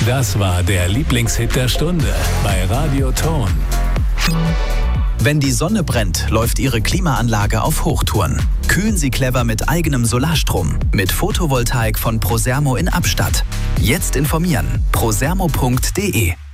Das war der Lieblingshit der Stunde bei Radio Ton. Wenn die Sonne brennt, läuft Ihre Klimaanlage auf Hochtouren. Kühlen Sie clever mit eigenem Solarstrom. Mit Photovoltaik von Prosermo in Abstatt. Jetzt informieren. prosermo.de